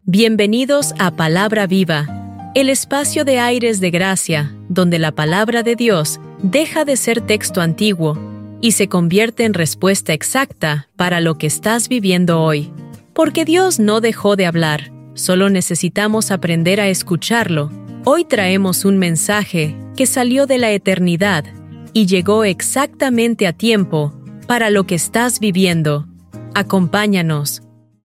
Bienvenidos a Palabra Viva, el espacio de aires de gracia, donde la palabra de Dios deja de ser texto antiguo y se convierte en respuesta exacta para lo que estás viviendo hoy. Porque Dios no dejó de hablar, solo necesitamos aprender a escucharlo. Hoy traemos un mensaje que salió de la eternidad y llegó exactamente a tiempo para lo que estás viviendo. Acompáñanos.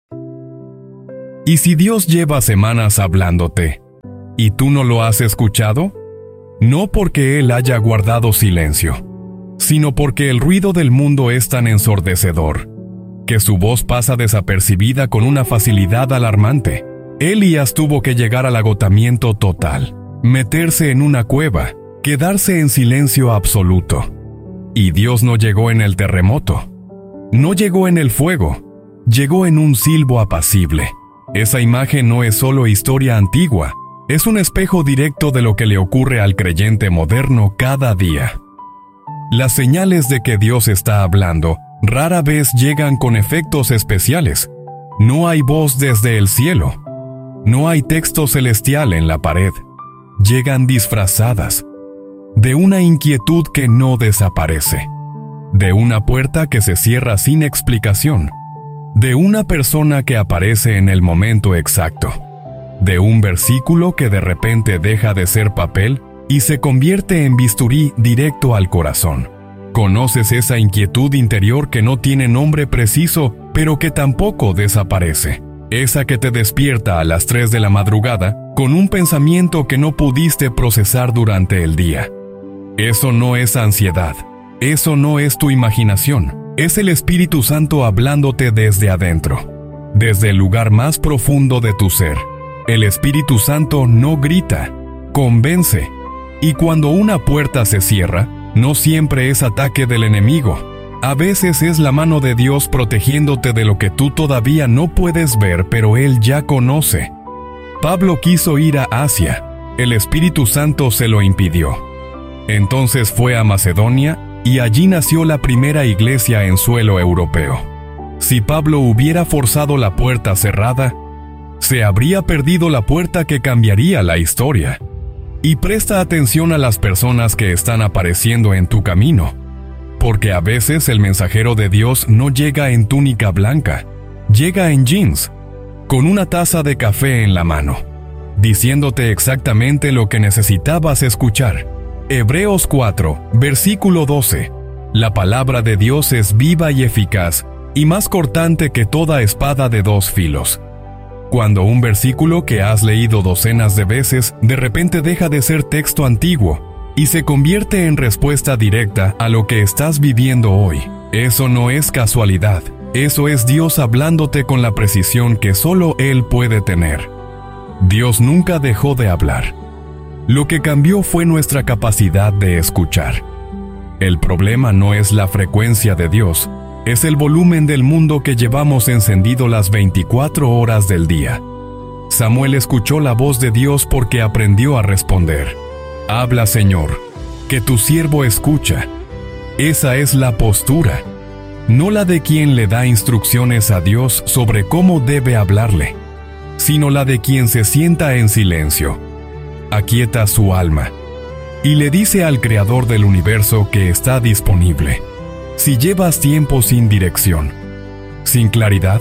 ¿Y si Dios lleva semanas hablándote, y tú no lo has escuchado? No porque Él haya guardado silencio, sino porque el ruido del mundo es tan ensordecedor, que su voz pasa desapercibida con una facilidad alarmante. Elías tuvo que llegar al agotamiento total, meterse en una cueva, quedarse en silencio absoluto. Y Dios no llegó en el terremoto, no llegó en el fuego, llegó en un silbo apacible. Esa imagen no es solo historia antigua, es un espejo directo de lo que le ocurre al creyente moderno cada día. Las señales de que Dios está hablando rara vez llegan con efectos especiales. No hay voz desde el cielo. No hay texto celestial en la pared. Llegan disfrazadas de una inquietud que no desaparece, de una puerta que se cierra sin explicación, de una persona que aparece en el momento exacto, de un versículo que de repente deja de ser papel y se convierte en bisturí directo al corazón. ¿Conoces esa inquietud interior que no tiene nombre preciso, pero que tampoco desaparece? Esa que te despierta a las 3 de la madrugada con un pensamiento que no pudiste procesar durante el día. Eso no es ansiedad, eso no es tu imaginación. Es el Espíritu Santo hablándote desde adentro, desde el lugar más profundo de tu ser. El Espíritu Santo no grita, convence. Y cuando una puerta se cierra, no siempre es ataque del enemigo. A veces es la mano de Dios protegiéndote de lo que tú todavía no puedes ver, pero Él ya conoce. Pablo quiso ir a Asia. El Espíritu Santo se lo impidió. Entonces fue a Macedonia, y allí nació la primera iglesia en suelo europeo. Si Pablo hubiera forzado la puerta cerrada, se habría perdido la puerta que cambiaría la historia. Y presta atención a las personas que están apareciendo en tu camino, porque a veces el mensajero de Dios no llega en túnica blanca, llega en jeans, con una taza de café en la mano, diciéndote exactamente lo que necesitabas escuchar. Hebreos 4, versículo 12. La palabra de Dios es viva y eficaz, y más cortante que toda espada de 2 filos. Cuando un versículo que has leído docenas de veces de repente deja de ser texto antiguo y se convierte en respuesta directa a lo que estás viviendo hoy, eso no es casualidad, eso es Dios hablándote con la precisión que solo Él puede tener. Dios nunca dejó de hablar. Lo que cambió fue nuestra capacidad de escuchar. El problema no es la frecuencia de Dios, es el volumen del mundo que llevamos encendido las 24 horas del día. Samuel escuchó la voz de Dios porque aprendió a responder. Habla, Señor, que tu siervo escucha. Esa es la postura, no la de quien le da instrucciones a Dios sobre cómo debe hablarle, sino la de quien se sienta en silencio, aquieta su alma y le dice al Creador del universo que está disponible. Si llevas tiempo sin dirección, sin claridad,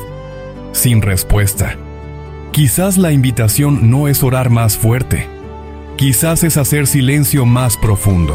sin respuesta, quizás la invitación no es orar más fuerte, quizás es hacer silencio más profundo.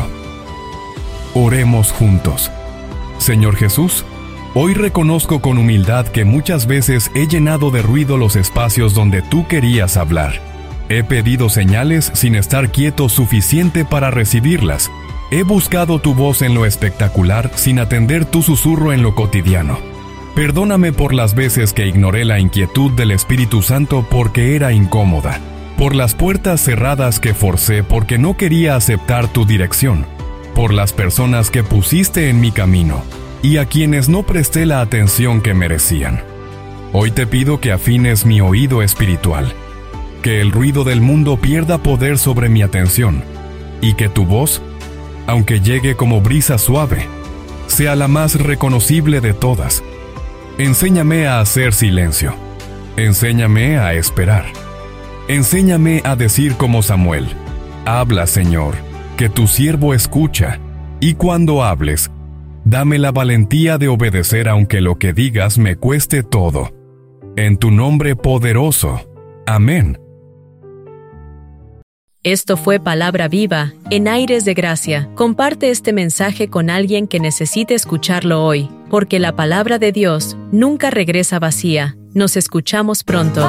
Oremos juntos. Señor Jesús, hoy reconozco con humildad que muchas veces he llenado de ruido los espacios donde tú querías hablar. He pedido señales sin estar quieto suficiente para recibirlas. He buscado tu voz en lo espectacular sin atender tu susurro en lo cotidiano. Perdóname por las veces que ignoré la inquietud del Espíritu Santo porque era incómoda, por las puertas cerradas que forcé porque no quería aceptar tu dirección, por las personas que pusiste en mi camino y a quienes no presté la atención que merecían. Hoy te pido que afines mi oído espiritual, que el ruido del mundo pierda poder sobre mi atención y que tu voz, aunque llegue como brisa suave, sea la más reconocible de todas. Enséñame a hacer silencio, Enséñame a esperar. Enséñame a decir como Samuel: habla, Señor, que tu siervo escucha, y cuando hables, dame la valentía de obedecer aunque lo que digas me cueste todo. En tu nombre poderoso. Amén. Esto fue Palabra Viva, en Aires de Gracia. Comparte este mensaje con alguien que necesite escucharlo hoy, porque la palabra de Dios nunca regresa vacía. Nos escuchamos pronto.